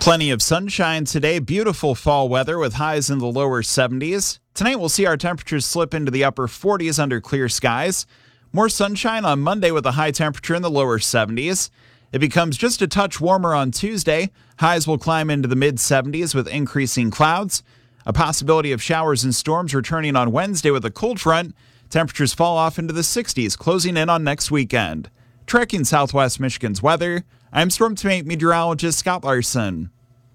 Plenty of sunshine today, beautiful fall weather with highs in the lower 70s. Tonight we'll see our temperatures slip into the upper 40s under clear skies. More sunshine on Monday with a high temperature in the lower 70s. It becomes just a touch warmer on Tuesday. Highs will climb into the mid-70s with increasing clouds. A possibility of showers and storms returning on Wednesday with a cold front. Temperatures fall off into the 60s, closing in on next weekend. Tracking Southwest Michigan's weather, I'm Storm Team meteorologist Scott Larson.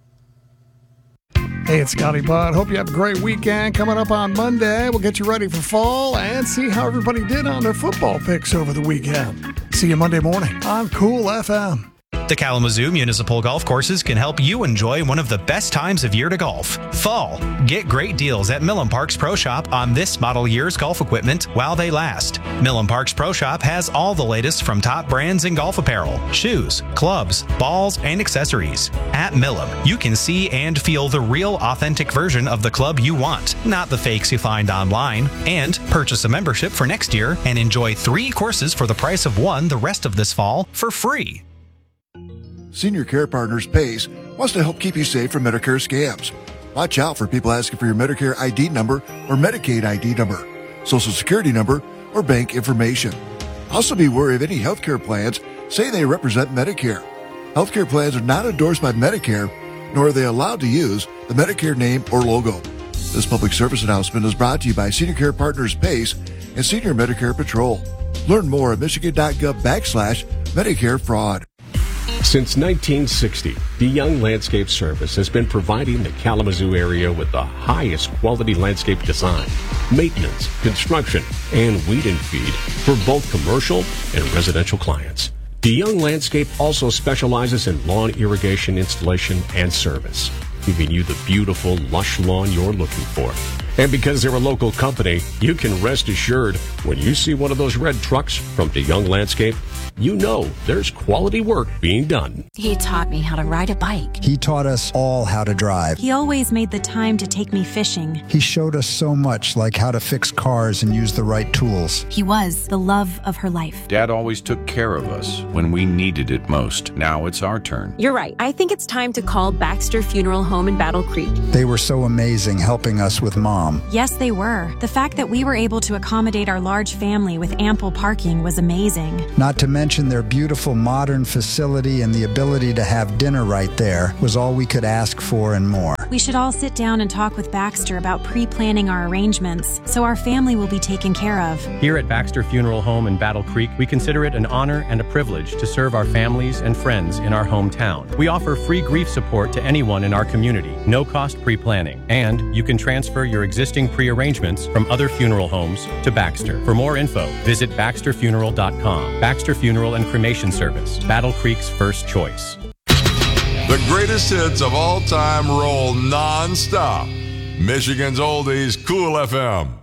Hey, it's Scotty Budd. Hope you have a great weekend coming up on Monday. We'll get you ready for fall and see how everybody did on their football picks over the weekend. See you Monday morning on Cool FM. The Kalamazoo Municipal Golf Courses can help you enjoy one of the best times of year to golf, fall. Get great deals at Millen Parks Pro Shop on this model year's golf equipment while they last. Millen Parks Pro Shop has all the latest from top brands in golf apparel, shoes, clubs, balls, and accessories. At Millen, you can see and feel the real authentic version of the club you want, not the fakes you find online. And purchase a membership for next year and enjoy 3 courses for the price of 1 the rest of this fall for free. Senior Care Partners PACE wants to help keep you safe from Medicare scams. Watch out for people asking for your Medicare ID number or Medicaid ID number, Social Security number, or bank information. Also be wary of any healthcare plans say they represent Medicare. Healthcare plans are not endorsed by Medicare, nor are they allowed to use the Medicare name or logo. This public service announcement is brought to you by Senior Care Partners PACE and Senior Medicare Patrol. Learn more at michigan.gov/Medicare fraud. Since 1960, the Young Landscape Service has been providing the Kalamazoo area with the highest quality landscape design, maintenance, construction, and weed and feed for both commercial and residential clients. The Young Landscape also specializes in lawn irrigation installation and service, giving you the beautiful, lush lawn you're looking for. And because they're a local company, you can rest assured when you see one of those red trucks from the Young Landscape, you know there's quality work being done. He taught me how to ride a bike. He taught us all how to drive. He always made the time to take me fishing. He showed us so much, like how to fix cars and use the right tools. He was the love of her life. Dad always took care of us when we needed it most. Now it's our turn. You're right. I think it's time to call Baxter Funeral Home in Battle Creek. They were so amazing helping us with Mom. Yes, they were. The fact that we were able to accommodate our large family with ample parking was amazing. Not to mention their beautiful modern facility and the ability to have dinner right there was all we could ask for and more. We should all sit down and talk with Baxter about pre-planning our arrangements so our family will be taken care of. Here at Baxter Funeral Home in Battle Creek, we consider it an honor and a privilege to serve our families and friends in our hometown. We offer free grief support to anyone in our community, no cost pre-planning, and you can transfer your existing pre-arrangements from other funeral homes to Baxter. For more info, visit baxterfuneral.com. Baxter Funeral and Cremation Service, Battle Creek's first choice. The greatest hits of all time roll non-stop. Michigan's Oldies, Cool FM.